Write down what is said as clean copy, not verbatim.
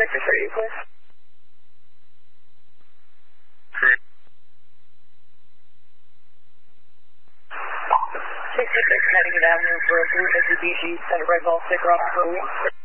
Victor 30, please. 66 Connecticut Avenue for a 350 BG, Center Red Ball, sticker off for a week.